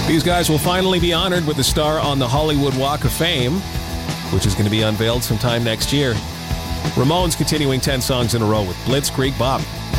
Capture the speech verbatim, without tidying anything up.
These guys will finally be honored with a star on the Hollywood Walk of Fame, which is going to be unveiled sometime next year. Ramones continuing ten songs in a row with Blitzkrieg Bop.